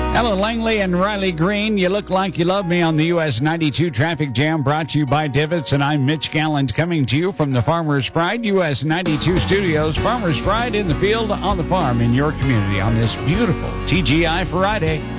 Ellen Langley and Riley Green, You Look Like You Love Me on the US 92 Traffic Jam, brought to you by Divots, and I'm Mitch Gallant, coming to you from the Farmer's Pride US 92 studios. Farmer's Pride in the field, on the farm, in your community on this beautiful TGI Friday.